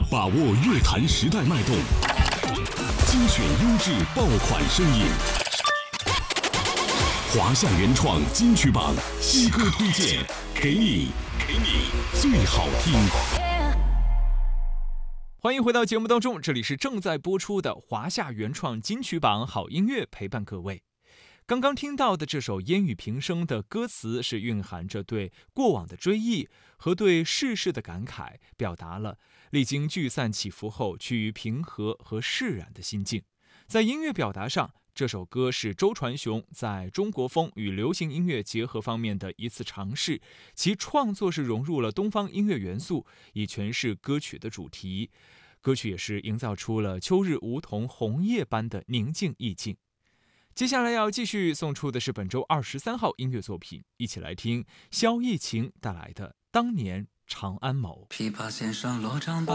把握乐坛时代脉动，精选优质爆款声音。华夏原创金曲榜新歌推荐，给你最好听。 欢迎回到节目当中，这里是正在播出的华夏原创金曲榜好音乐，陪伴各位。刚刚听到的这首烟雨平生的歌词是蕴含着对过往的追忆和对世事的感慨，表达了历经聚散起伏后趋于平和和释然的心境。在音乐表达上，这首歌是周传雄在中国风与流行音乐结合方面的一次尝试，其创作是融入了东方音乐元素，以诠释歌曲的主题。歌曲也是营造出了秋日梧桐红叶般的宁静意境。接下来要继续送出的是本周23号音乐作品，一起来听萧逸晴带来的《当年长安某》。 琵琶弦上罗帐